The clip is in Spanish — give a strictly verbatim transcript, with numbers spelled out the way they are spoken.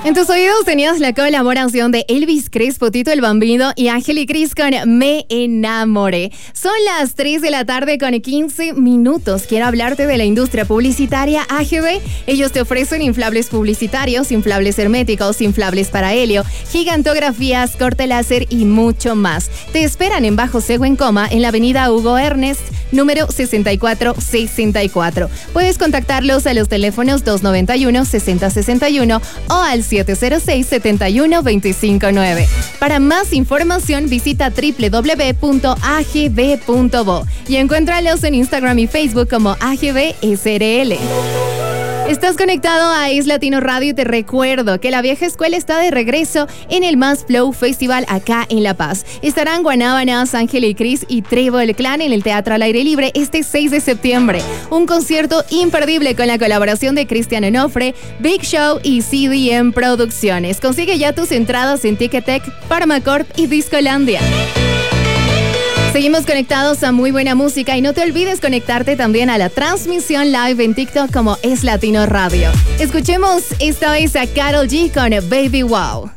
En tus oídos tenías la colaboración de Elvis Crespo, Tito el Bambino y Ángel y Cris con Me Enamoré. Son las tres de la tarde con quince minutos. Quiero hablarte de la industria publicitaria A G V. Ellos te ofrecen inflables publicitarios, inflables herméticos, inflables para helio, gigantografías, corte láser y mucho más. Te esperan en Bajo Seguencoma, en la avenida Hugo Ernest, número sesenta y cuatro sesenta y cuatro. Puedes contactarlos a los teléfonos dos noventa y uno, sesenta sesenta y uno o al siete cero seis, siete uno, dos cinco nueve. Para más información visita doble u doble u doble u punto a g v punto bo y encuéntralos en Instagram y Facebook como A G V S R L. Estás conectado a Es Latino Radio y te recuerdo que la vieja escuela está de regreso en el Más Flow Festival acá en La Paz. Estarán Guanábanas, Ángel y Cris y Trevo el Clan en el Teatro al Aire Libre este seis de septiembre. Un concierto imperdible con la colaboración de Cristian Onofre, Big Show y C D M Producciones. Consigue ya tus entradas en Ticketek, Pharmacorp y Discolandia. Seguimos conectados a muy buena música y no te olvides conectarte también a la transmisión live en TikTok como Es Latino Radio. Escuchemos esta vez a Karol G con Baby Wow.